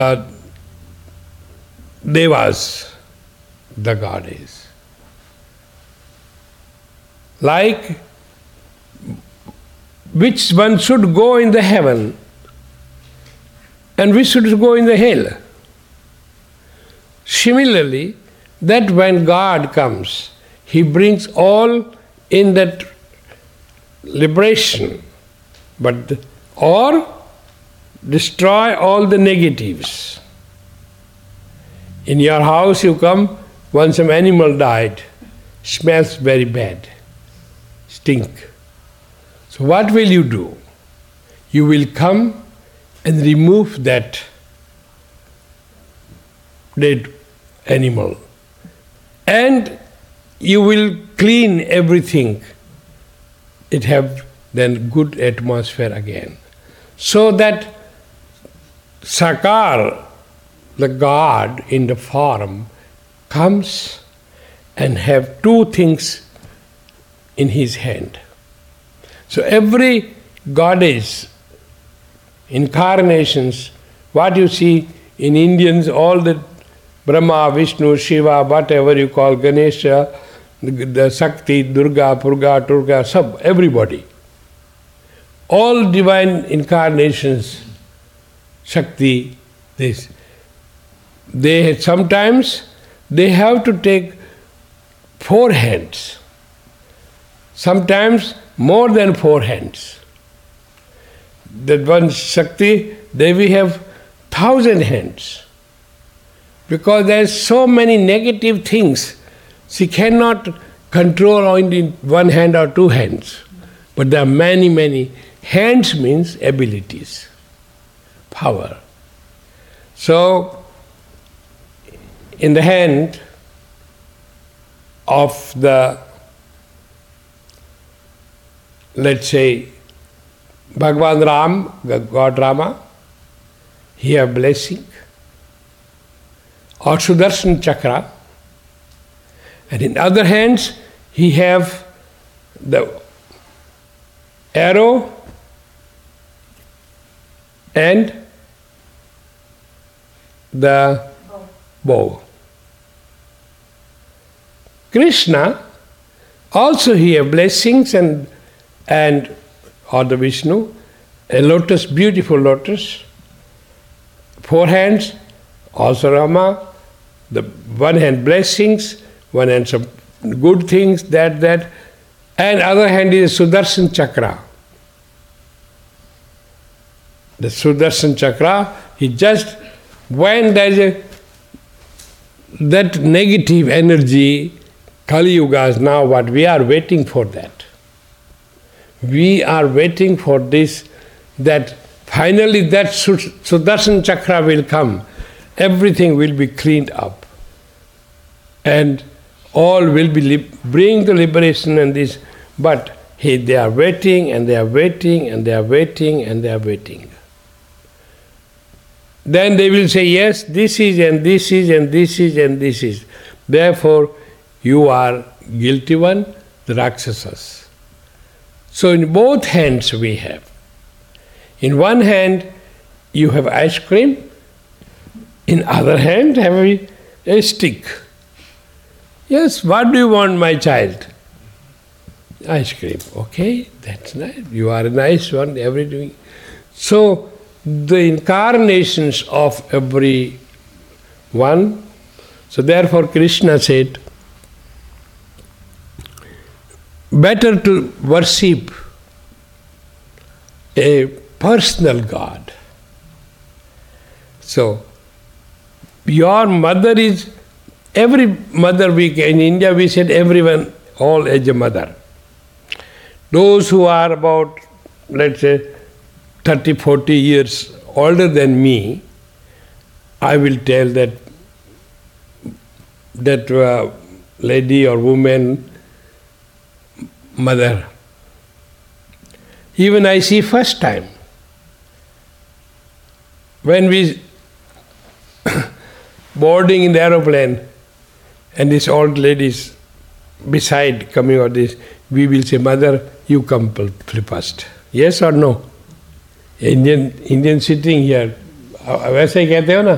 devas, the goddess. Like which one should go in the heaven and which should go in the hell. Similarly, that when God comes, He brings all in that liberation, or destroy all the negatives. In your house you come, when some animal died, smells very bad, stink. So what will you do? You will come and remove that dead animal, and you will clean everything. It have then good atmosphere again. So that Sakar, the God in the form, comes and have two things in his hand. So every goddess, incarnations, what you see in Indians, all the Brahma, Vishnu, Shiva, whatever you call, Ganesha, the Shakti, Durga, Purga, Turga, everybody. All divine incarnations, Shakti, this. Sometimes they have to take 4 hands. Sometimes more than 4 hands. That one Shakti, Devi have 1,000 hands. Because there are so many negative things, she cannot control only 1 hand or 2 hands. But there are many, many. Hands means abilities, power. So, in the hand of the, let's say, Bhagavan Ram, God Rama, he have blessing, or Sudarshan Chakra, and in other hands he have the arrow and the bow. Krishna also he have blessings and or the Vishnu, a lotus, beautiful lotus, 4 hands, also Rama, the one hand blessings, one hand some good things, that, and other hand is Sudarshan Chakra. The Sudarshan Chakra, he just, when there is that negative energy, Kali Yuga is now what we are waiting for that. We are waiting for this, that finally that Sudarshan Chakra will come, everything will be cleaned up, and all will be bring the liberation and this, but they are waiting and they are waiting and they are waiting and they are waiting. Then they will say, yes, this is and this is and this is and this is. Therefore, you are guilty one, the Rakshasas. So in both hands we have. In one hand, you have ice cream. In other hand, have a stick. Yes, what do you want, my child? Ice cream. Okay, that's nice. You are a nice one, everything. So, the incarnations of every one. So therefore Krishna said, better to worship a personal God. So, your mother is, every mother in India we said everyone, all as a mother. Those who are about, let's say, 30, 40 years older than me, I will tell that lady or woman, mother. Even I see first time. When we boarding in the aeroplane and this old ladies beside coming or this, we will say, mother, you come first. Yes or no? Indian sitting here, वैसे ही कहते हो ना,